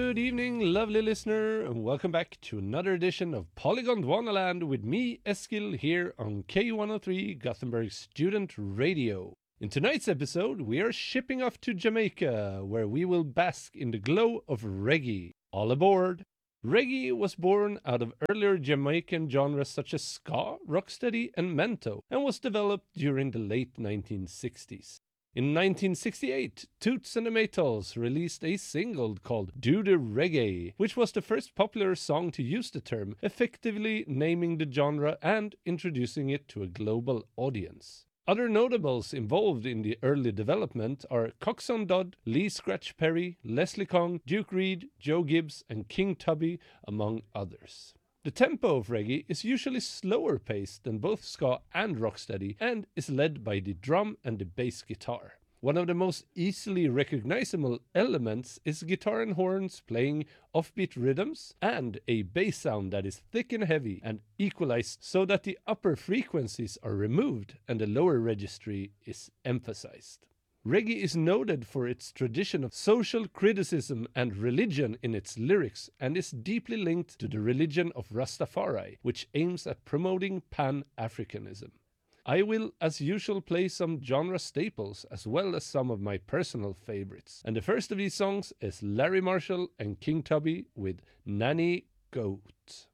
Good evening, lovely listener, and welcome back to another edition of Polygon Wonderland with me, Eskil, here on K103 Gothenburg Student Radio. In tonight's episode, we are shipping off to Jamaica, where we will bask in the glow of reggae. All aboard! Reggae was born out of earlier Jamaican genres such as ska, rocksteady, and mento, and was developed during the late 1960s. In 1968, Toots and the Maytals released a single called Do the Reggae, which was the first popular song to use the term, effectively naming the genre and introducing it to a global audience. Other notables involved in the early development are Coxsone Dodd, Lee Scratch Perry, Leslie Kong, Duke Reid, Joe Gibbs, and King Tubby, among others. The tempo of reggae is usually slower paced than both ska and rocksteady and is led by the drum and the bass guitar. One of the most easily recognizable elements is guitar and horns playing offbeat rhythms and a bass sound that is thick and heavy and equalized so that the upper frequencies are removed and the lower registry is emphasized. Reggae is noted for its tradition of social criticism and religion in its lyrics and is deeply linked to the religion of Rastafari, which aims at promoting Pan-Africanism. I will, as usual, play some genre staples as well as some of my personal favorites. And the first of these songs is Larry Marshall and King Tubby with Nanny Goat.